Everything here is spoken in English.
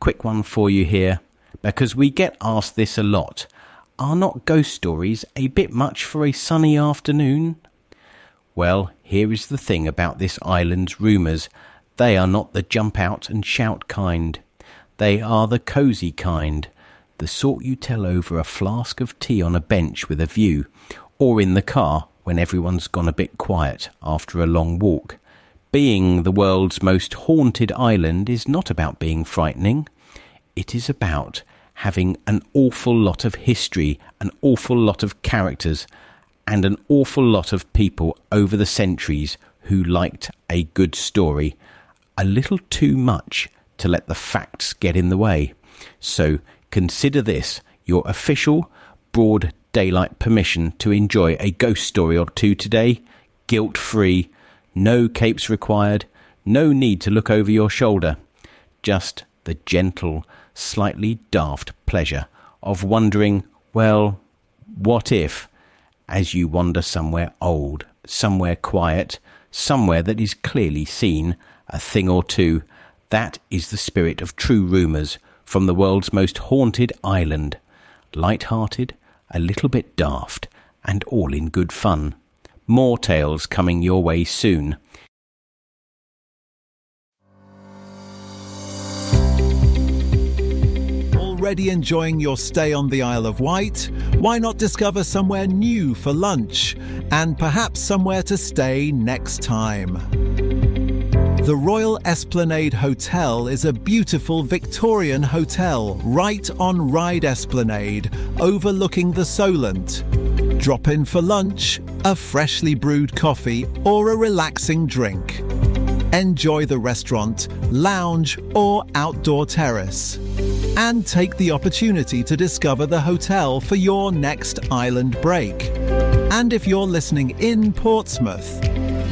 quick one for you here, because we get asked this a lot. Are not ghost stories a bit much for a sunny afternoon? Well, here is the thing about this island's rumours. They are not the jump out and shout kind. They are the cosy kind. The sort you tell over a flask of tea on a bench with a view, or in the car when everyone's gone a bit quiet after a long walk. Being the world's most haunted island is not about being frightening. It is about having an awful lot of history, an awful lot of characters, and an awful lot of people over the centuries who liked a good story. A little too much to let the facts get in the way. So consider this your official broad daylight permission to enjoy a ghost story or two today, guilt-free. No capes required, no need to look over your shoulder. Just the gentle, slightly daft pleasure of wondering, well, what if, as you wander somewhere old, somewhere quiet, somewhere that is clearly seen, a thing or two. That is the spirit of True Rumours from the world's most haunted island. Light-hearted, a little bit daft, and all in good fun. More tales coming your way soon. Already enjoying your stay on the Isle of Wight? Why not discover somewhere new for lunch, and perhaps somewhere to stay next time? The Royal Esplanade Hotel is a beautiful Victorian hotel right on Ryde Esplanade, overlooking the Solent. Drop in for lunch, a freshly brewed coffee, or a relaxing drink. Enjoy the restaurant, lounge, or outdoor terrace. And take the opportunity to discover the hotel for your next island break. And if you're listening in Portsmouth,